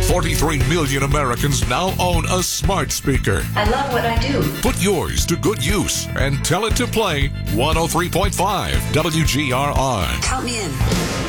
43 million Americans now own a smart speaker. I love what I do. Put yours to good use and tell it to play 103.5 WGRR. Count me in.